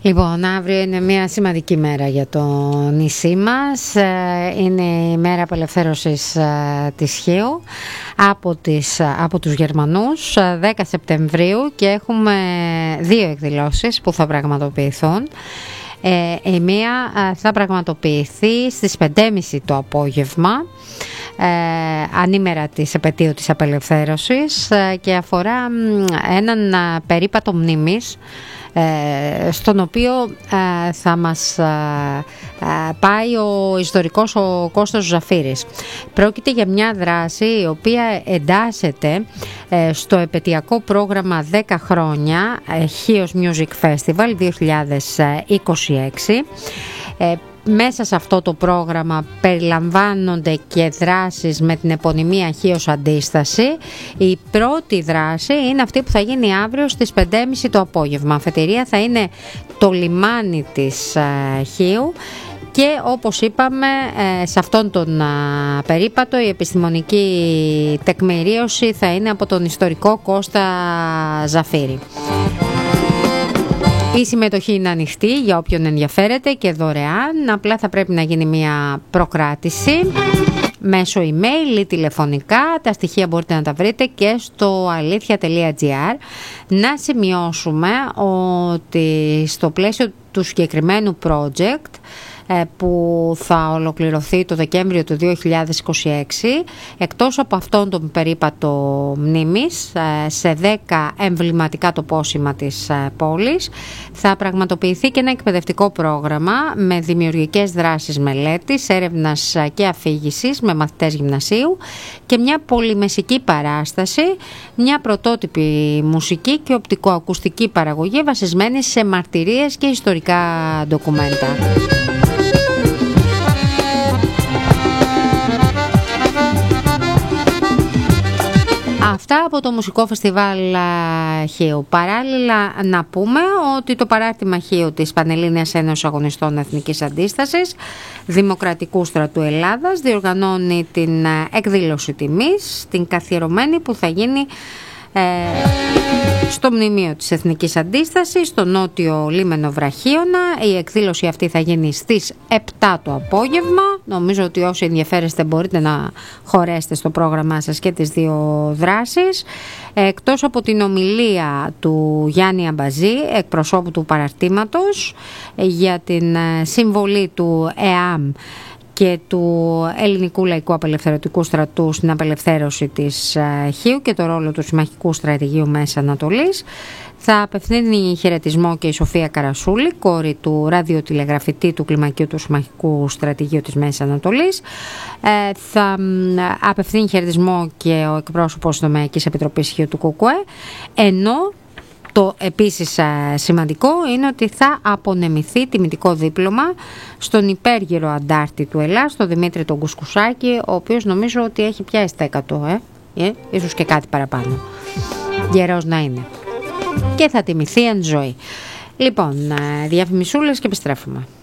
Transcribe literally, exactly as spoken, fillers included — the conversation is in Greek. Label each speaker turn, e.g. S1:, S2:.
S1: Λοιπόν, αύριο είναι μια σημαντική μέρα για το νησί μας. Είναι η μέρα απελευθέρωσης της Χίου από, τις, από τους Γερμανούς, δέκα Σεπτεμβρίου, και έχουμε δύο εκδηλώσεις που θα πραγματοποιηθούν. Η μία θα πραγματοποιηθεί στις πέντε και μισή το απόγευμα, ανήμερα της επετείου της απελευθέρωσης, και αφορά έναν περίπατο μνήμης, στον οποίο θα μας πάει ο ιστορικός ο Κώστας Ζαφύρης. Πρόκειται για μια δράση η οποία εντάσσεται στο επετειακό πρόγραμμα δέκα χρόνια Chios Music Festival δύο χιλιάδες είκοσι έξι. Μέσα σε αυτό το πρόγραμμα περιλαμβάνονται και δράσεις με την επωνυμία Χίος Αντίσταση. Η πρώτη δράση είναι αυτή που θα γίνει αύριο στις πέντε και μισή το απόγευμα. Αφετηρία θα είναι το λιμάνι της Χίου. Και όπως είπαμε, σε αυτόν τον περίπατο η επιστημονική τεκμηρίωση θα είναι από τον ιστορικό Κώστα Ζαφύρη. Η συμμετοχή είναι ανοιχτή για όποιον ενδιαφέρεται και δωρεάν. Απλά θα πρέπει να γίνει μια προκράτηση μέσω email ή τηλεφωνικά. Τα στοιχεία μπορείτε να τα βρείτε και στο αλήθεια τελεία τζι άρ. Να σημειώσουμε ότι στο πλαίσιο του συγκεκριμένου project, που θα ολοκληρωθεί το Δεκέμβριο του δύο χιλιάδες είκοσι έξι, εκτός από αυτόν τον περίπατο μνήμης σε δέκα εμβληματικά τοπόσημα της πόλης, θα πραγματοποιηθεί και ένα εκπαιδευτικό πρόγραμμα με δημιουργικές δράσεις μελέτης, έρευνας και αφήγησης με μαθητές γυμνασίου και μια πολυμεσική παράσταση, μια πρωτότυπη μουσική και οπτικοακουστική παραγωγή βασισμένη σε μαρτυρίες και ιστορικά ντοκουμέντα. Αυτά από το Μουσικό Φεστιβάλ Χίου. Παράλληλα να πούμε ότι το παράρτημα Χίου της Πανελλήνιας Ένωσης Αγωνιστών Εθνικής Αντίστασης Δημοκρατικού Στρατού Ελλάδας διοργανώνει την εκδήλωση τιμής, την καθιερωμένη, που θα γίνει ε, στο Μνημείο της Εθνικής Αντίστασης, στο νότιο λίμενο Βραχίωνα. Η εκδήλωση αυτή θα γίνει στις επτά το απόγευμα. Νομίζω ότι όσοι ενδιαφέρεστε μπορείτε να χωρέσετε στο πρόγραμμά σας και τις δύο δράσεις. Εκτός από την ομιλία του Γιάννη Αμπαζή, εκπροσώπου του παραρτήματος, για την συμβολή του ΕΑΜ και του Ελληνικού Λαϊκού Απελευθερωτικού Στρατού στην απελευθέρωση της Χίου και το ρόλο του Συμμαχικού Στρατηγείου Μέσης Ανατολής, θα απευθύνει χαιρετισμό και η Σοφία Καρασούλη, κόρη του ραδιοτηλεγραφητή του Κλιμακίου του Συμμαχικού Στρατηγείου της Μέσης Ανατολής. Ε, θα απευθύνει χαιρετισμό και ο εκπρόσωπος της Τομεακής Επιτροπής Χίου του ΚΚΕ, ενώ το επίσης σημαντικό είναι ότι θα απονεμηθεί τιμητικό δίπλωμα στον υπέργυρο αντάρτη του Ελλάς, τον Δημήτρη τον Κουσκουσάκη, ο οποίος νομίζω ότι έχει πιάσει τα εκατό, ε? Ε, ίσως και κάτι παραπάνω. Γερός να είναι. Και θα τιμηθεί εν ζωή. Λοιπόν, διαφημισούλες και επιστρέφουμε.